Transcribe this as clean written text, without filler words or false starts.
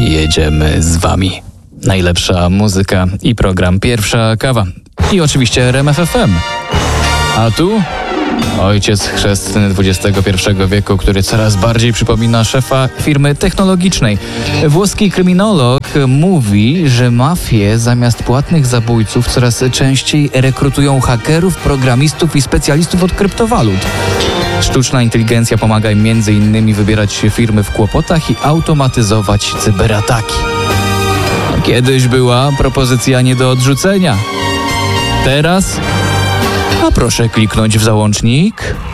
jedziemy z wami. Najlepsza muzyka i program Pierwsza Kawa. I oczywiście RMF FM. A tu ojciec chrzestny XXI wieku, który coraz bardziej przypomina szefa firmy technologicznej. Włoski kryminolog mówi, że mafie zamiast płatnych zabójców coraz częściej rekrutują hakerów, programistów i specjalistów od kryptowalut. Sztuczna inteligencja pomaga im m.in. wybierać firmy w kłopotach i automatyzować cyberataki. Kiedyś była propozycja nie do odrzucenia. Teraz? A proszę kliknąć w załącznik